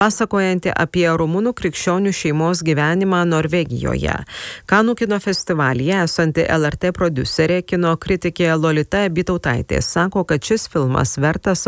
pasakojanti apie rumunų krikščionių šeimos gyvenimą Norvegijoje. Kanų kino festivalyje esanti LRT prodiuserė, kino kritikė Lolita Bytautaitė sako, kad šis filmas vertas